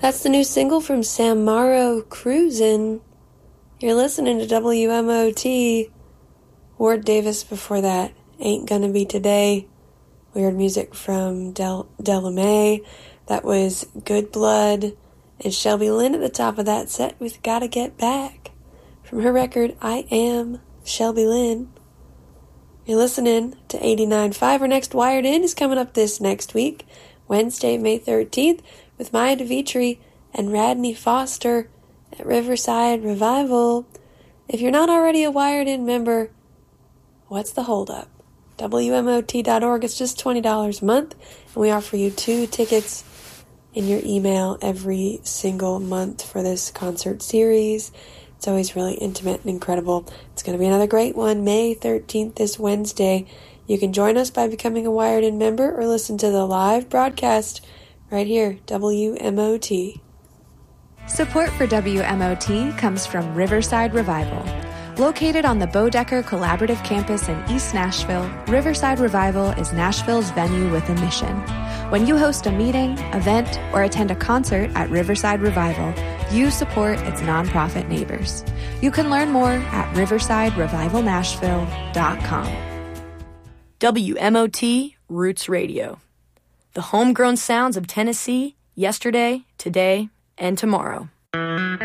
That's the new single from Sam Morrow, Cruisin'. You're listening to WMOT. Ward Davis before that, Ain't Gonna Be Today. We heard music from Della Mae. That was Good Blood. And Shelby Lynn at the top of that set with Gotta Get Back. From her record, I Am Shelby Lynn. You're listening to 89.5. Our next Wired In is coming up this next week, Wednesday, May 13th, with Maya DeVitri and Radney Foster at Riverside Revival. If you're not already a Wired In member, what's the holdup? WMOT.org. It's just $20 a month, and we offer you 2 tickets in your email every single month for this concert series. It's always really intimate and incredible. It's going to be another great one, May 13th, this Wednesday. You can join us by becoming a Wired In member or listen to the live broadcast right here, WMOT. Support for WMOT comes from Riverside Revival. Located on the Bodecker Collaborative Campus in East Nashville, Riverside Revival is Nashville's venue with a mission. When you host a meeting, event, or attend a concert at Riverside Revival, you support its nonprofit neighbors. You can learn more at riversiderevivalnashville.com. WMOT Roots Radio. The homegrown sounds of Tennessee, yesterday, today, and tomorrow.